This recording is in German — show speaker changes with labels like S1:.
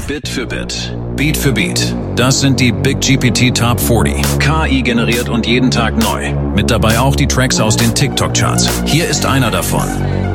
S1: Bit für Bit, Beat für Beat. Das sind die Big GPT Top 40. KI generiert und jeden Tag neu. Mit dabei auch die Tracks aus den TikTok-Charts. Hier ist einer davon.